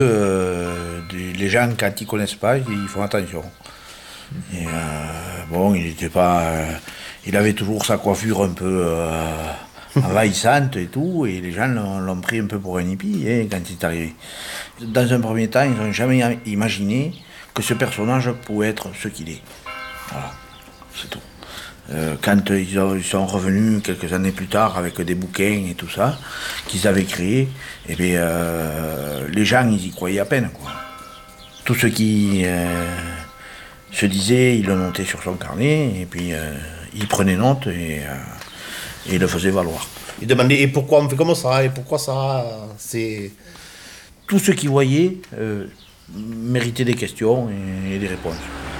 Les gens, quand ils connaissent pas, ils font attention. Et, bon, il était pas, il avait toujours sa coiffure un peu envahissante et tout, et les gens l'ont pris un peu pour un hippie quand il est arrivé. Dans un premier temps, ils n'ont jamais imaginé que ce personnage pouvait être ce qu'il est. Voilà, c'est tout. Quand ils sont revenus quelques années plus tard avec des bouquins et tout ça qu'ils avaient créés, eh bien, les gens ils y croyaient à peine, quoi. Tout ce qui se disait, il le notait sur son carnet et puis il prenait note et il le faisait valoir. Il demandait et pourquoi on fait comme ça et pourquoi ça, c'est... Tout ce qu'il voyait méritait des questions et des réponses.